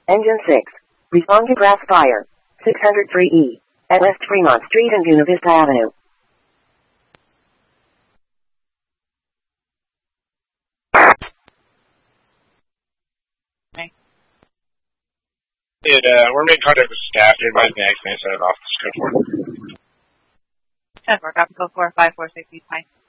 Engine 6. Respond to grass fire. 603E. At West Fremont Street and Buena Vista Avenue. We're making contact with staff. You're advising the accident set it off. Code 4. 10-4, copy code 4, 546 East Pine.